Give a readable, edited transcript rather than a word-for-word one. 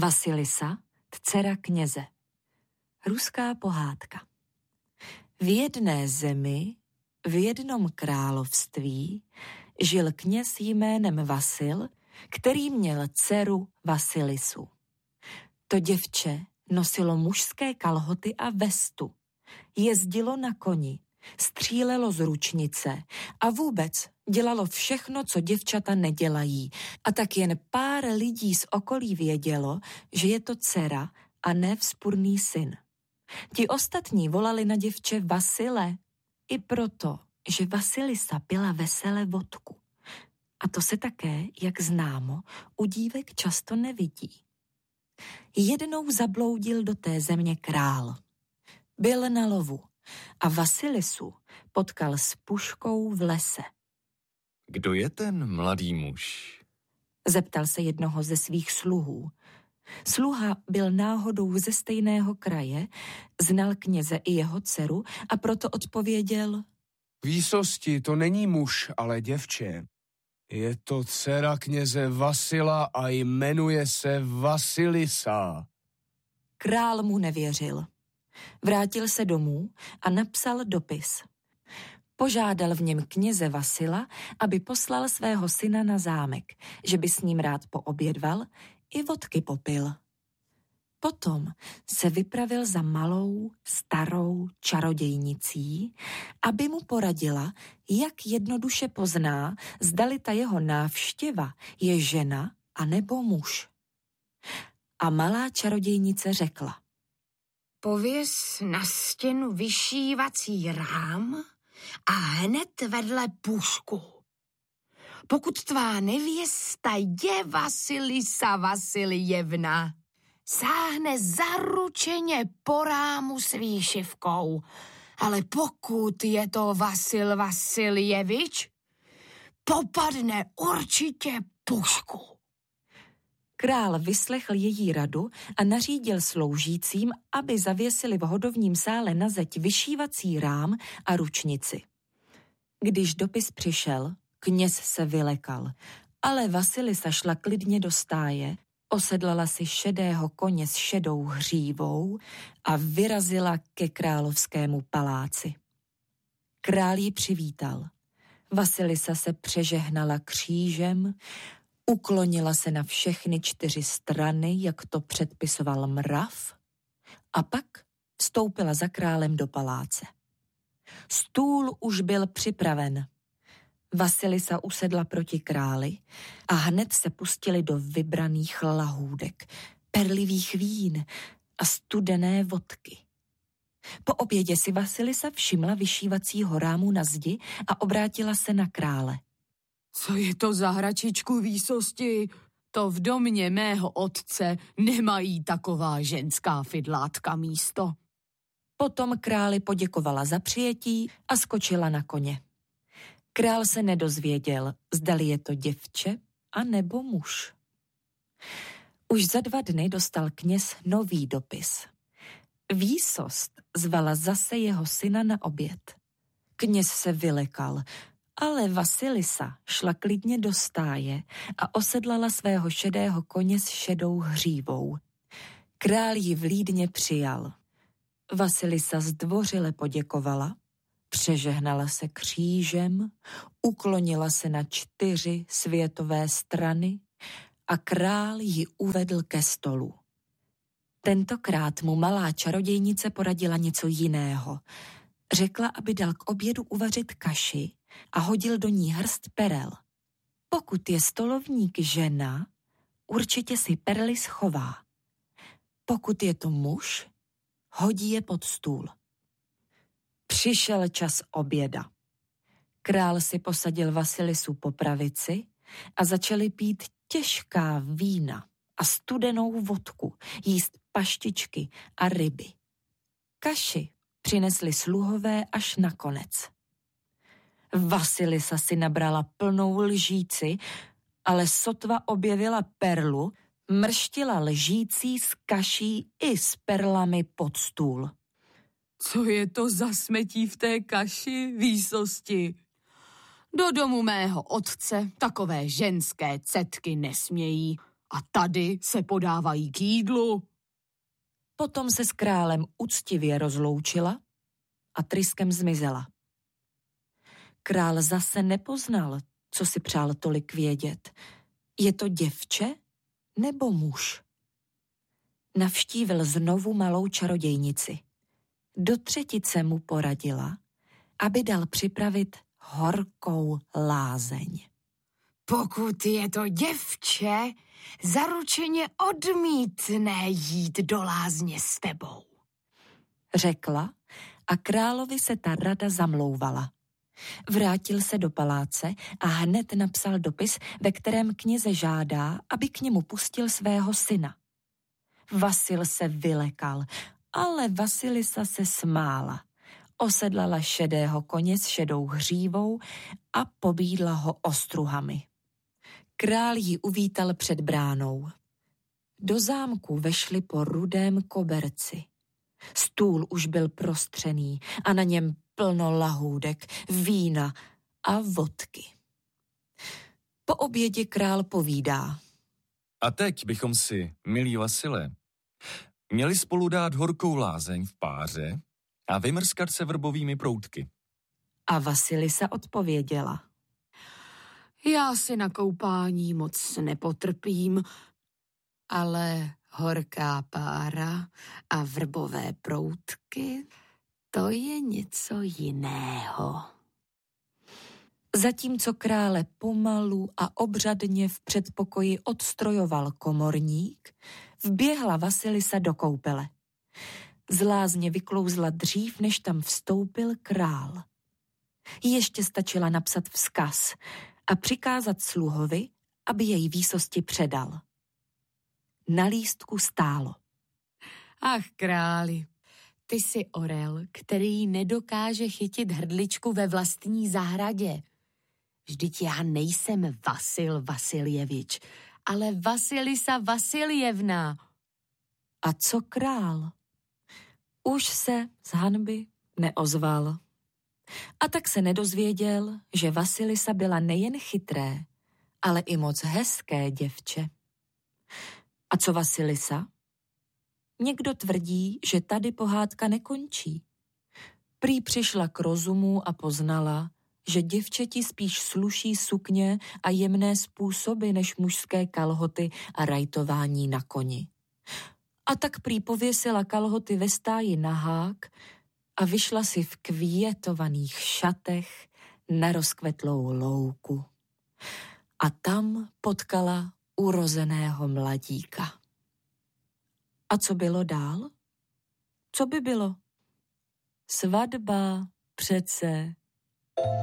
Vasilisa, dcera kněze. Ruská pohádka. V jedné zemi, v jednom království, žil kněz jménem Vasil, který měl dceru Vasilisu. To děvče nosilo mužské kalhoty a vestu, jezdilo na koni, střílelo z ručnice a vůbec dělalo všechno, co děvčata nedělají. A tak jen pár lidí z okolí vědělo, že je to dcera a ne vzpurný syn. Ti ostatní volali na děvče Vasile i proto, že Vasilisa pila vesele vodku. A to se také, jak známo, u dívek často nevidí. Jednou zabloudil do té země král. Byl na lovu a Vasilisu potkal s puškou v lese. Kdo je ten mladý muž? Zeptal se jednoho ze svých sluhů. Sluha byl náhodou ze stejného kraje, znal kněze i jeho dceru a proto odpověděl: Výsosti, to není muž, ale děvče. Je to dcera kněze Vasila a jmenuje se Vasilisa. Král mu nevěřil. Vrátil se domů a napsal dopis. Požádal v něm kněze Vasila, aby poslal svého syna na zámek, že by s ním rád poobědval i vodky popil. Potom se vypravil za malou, starou čarodějnicí, aby mu poradila, jak jednoduše pozná, zdali ta jeho návštěva je žena anebo muž. A malá čarodějnice řekla: Pověs na stěnu vyšívací rám a hned vedle pušku. Pokud tvá nevěsta je Vasilisa Vasiljevna, sáhne zaručeně po rámu s výšivkou, ale pokud je to Vasil Vasiljevič, popadne určitě pušku. Král vyslechl její radu a nařídil sloužícím, aby zavěsili v hodovním sále na zeď vyšívací rám a ručnici. Když dopis přišel, kněz se vylekal, ale Vasilisa šla klidně do stáje, osedlala si šedého koně s šedou hřívou a vyrazila ke královskému paláci. Král ji přivítal. Vasilisa se přežehnala křížem, uklonila se na všechny 4 strany, jak to předpisoval mrav, a pak vstoupila za králem do paláce. Stůl už byl připraven. Vasilisa usedla proti králi a hned se pustili do vybraných lahůdek, perlivých vín a studené vodky. Po obědě si Vasilisa všimla vyšívacího rámu na zdi a obrátila se na krále. Co je to za hračičku výsosti? To v domě mého otce nemají taková ženská fidlátka místo. Potom králi poděkovala za přijetí a skočila na koně. Král se nedozvěděl, zdali je to děvče a nebo muž. Už za 2 dny dostal kněz nový dopis. Výsost zvala zase jeho syna na oběd. Kněz se vylekal, ale Vasilisa šla klidně do stáje a osedlala svého šedého koně s šedou hřívou. Král ji vlídně přijal. Vasilisa zdvořile poděkovala, přežehnala se křížem, uklonila se na 4 světové strany a král ji uvedl ke stolu. Tentokrát mu malá čarodějnice poradila něco jiného. Řekla, aby dal k obědu uvařit kaši a hodil do ní hrst perel. Pokud je stolovník žena, určitě si perly schová. Pokud je to muž, hodí je pod stůl. Přišel čas oběda. Král si posadil Vasilisu po pravici a začali pít těžká vína a studenou vodku, jíst paštičky a ryby. Kaši přinesli sluhové až na konec. Vasilisa si nabrala plnou lžíci, ale sotva objevila perlu, mrštila lžící s kaší i s perlami pod stůl. Co je to za smetí v té kaši, výsosti? Do domu mého otce takové ženské cetky nesmějí a tady se podávají k jídlu. Potom se s králem uctivě rozloučila a tryskem zmizela. Král zase nepoznal, co si přál tolik vědět. Je to děvče nebo muž? Navštívil znovu malou čarodějnici. Do třetice mu poradila, aby dal připravit horkou lázeň. Pokud je to děvče, zaručeně odmítne jít do lázně s tebou, řekla a královi se ta rada zamlouvala. Vrátil se do paláce a hned napsal dopis, ve kterém kněze žádá, aby k němu pustil svého syna. Vasil se vylekal, ale Vasilisa se smála. Osedlala šedého koně s šedou hřívou a pobídla ho ostruhami. Král ji uvítal před bránou. Do zámku vešli po rudém koberci. Stůl už byl prostřený a na něm plno lahůdek, vína a vodky. Po obědě král povídá. A teď bychom si, milý Vasile, měli spolu dát horkou lázeň v páře a vymrskat se vrbovými proutky. A Vasilisa odpověděla. Já si na koupání moc nepotrpím, ale horká pára a vrbové proutky, to je něco jiného. Zatímco krále pomalu a obřadně v předpokoji odstrojoval komorník, vběhla Vasilisa do koupele. Z lázně vyklouzla dřív, než tam vstoupil král. Ještě stačila napsat vzkaz a přikázat sluhovi, aby jej výsosti předal. Na lístku stálo. Ach, králi, ty jsi orel, který nedokáže chytit hrdličku ve vlastní zahradě. Vždyť já nejsem Vasil Vasiljevič, ale Vasilisa Vasiljevna. A co král? Už se z hanby neozval. A tak se nedozvěděl, že Vasilisa byla nejen chytré, ale i moc hezké děvče. A co Vasilisa? Někdo tvrdí, že tady pohádka nekončí. Prý přišla k rozumu a poznala, že děvčeti spíš sluší sukně a jemné způsoby než mužské kalhoty a rajtování na koni. A tak prý pověsila kalhoty ve stáji na hák a vyšla si v květovaných šatech na rozkvetlou louku. A tam potkala urozeného mladíka. A co bylo dál? Co by bylo? Svatba přece.